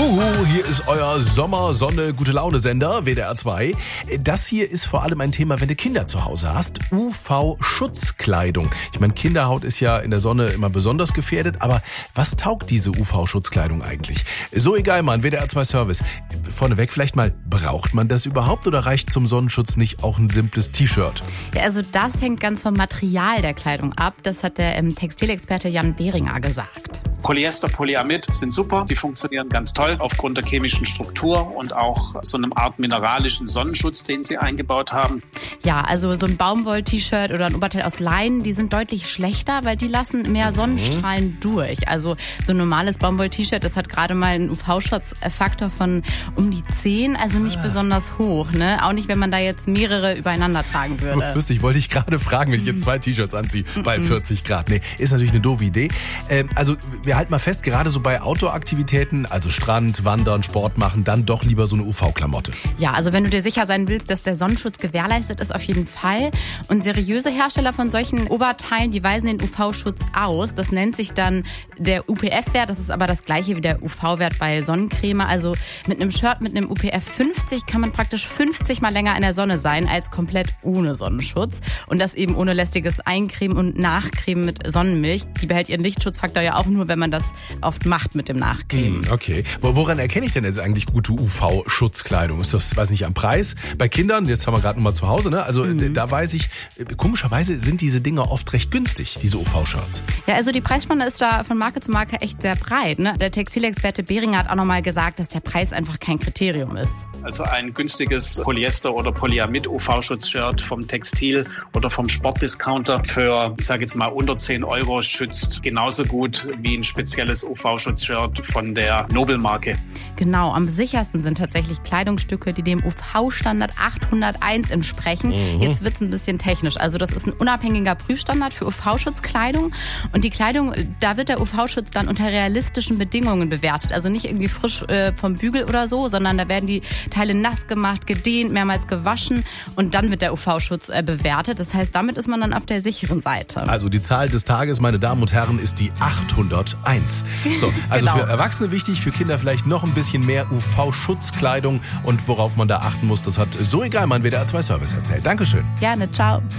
Huhu, hier ist euer Sommer-Sonne-Gute-Laune-Sender, WDR 2. Das hier ist vor allem ein Thema, wenn du Kinder zu Hause hast. UV-Schutzkleidung. Ich meine, Kinderhaut ist ja in der Sonne immer besonders gefährdet, aber was taugt diese UV-Schutzkleidung eigentlich? So egal, Mann, WDR 2 Service. Vorneweg vielleicht mal, braucht man das überhaupt oder reicht zum Sonnenschutz nicht auch ein simples T-Shirt? Ja, also das hängt ganz vom Material der Kleidung ab. Das hat der Textilexperte Jan Behringer gesagt. Polyester, Polyamid sind super, die funktionieren ganz toll aufgrund der chemischen Struktur und auch so einem Art mineralischen Sonnenschutz, den sie eingebaut haben. Ja, also so ein Baumwoll-T-Shirt oder ein Oberteil aus Leinen, die sind deutlich schlechter, weil die lassen mehr Sonnenstrahlen durch. Also so ein normales Baumwoll-T-Shirt, das hat gerade mal einen UV-Schutzfaktor von um die 10, also nicht besonders hoch, ne? Auch nicht, wenn man da jetzt mehrere übereinander tragen würde. Lustig, wollte ich gerade fragen, wenn ich jetzt 2 T-Shirts anziehe bei 40 Grad. Nee, ist natürlich eine doofe Idee. Also wir halten mal fest, gerade so bei Outdoor-Aktivitäten, also Strand, Wandern, Sport machen, dann doch lieber so eine UV-Klamotte. Ja, also wenn du dir sicher sein willst, dass der Sonnenschutz gewährleistet ist, auf jeden Fall. Und seriöse Hersteller von solchen Oberteilen, die weisen den UV-Schutz aus. Das nennt sich dann der UPF-Wert. Das ist aber das gleiche wie der UV-Wert bei Sonnencreme. Also mit einem Shirt mit einem UPF 50 kann man praktisch 50 mal länger in der Sonne sein als komplett ohne Sonnenschutz. Und das eben ohne lästiges Eincremen und Nachcremen mit Sonnenmilch. Die behält ihren Lichtschutzfaktor ja auch nur, wenn man das oft macht mit dem Nachcremen. Okay. Woran erkenne ich denn jetzt eigentlich gute UV-Schutzkleidung? Ist das, weiß nicht, am Preis? Bei Kindern, jetzt haben wir gerade noch mal zu Hause, ne? Also da weiß ich, komischerweise sind diese Dinger oft recht günstig, diese UV-Shirts. Ja, also die Preisspanne ist da von Marke zu Marke echt sehr breit, ne? Der Textilexperte Behringer hat auch nochmal gesagt, dass der Preis einfach kein Kriterium ist. Also ein günstiges Polyester- oder Polyamid-UV-Schutzshirt vom Textil- oder vom Sportdiscounter für, ich sage jetzt mal, unter 10 € schützt genauso gut wie ein spezielles UV-Schutzshirt von der Nobel-Marke. Genau, am sichersten sind tatsächlich Kleidungsstücke, die dem UV-Standard 801 entsprechen. Jetzt wird's ein bisschen technisch. Also das ist ein unabhängiger Prüfstandard für UV-Schutzkleidung. Und die Kleidung, da wird der UV-Schutz dann unter realistischen Bedingungen bewertet. Also nicht irgendwie frisch vom Bügel oder so, sondern da werden die Teile nass gemacht, gedehnt, mehrmals gewaschen und dann wird der UV-Schutz bewertet. Das heißt, damit ist man dann auf der sicheren Seite. Also die Zahl des Tages, meine Damen und Herren, ist die 801. So, also Genau. Für Erwachsene wichtig, für Kinder vielleicht noch ein bisschen mehr UV-Schutzkleidung und worauf man da achten muss, das hat so egal mein WDR 2 Service erzählt. Dankeschön. Gerne, ciao.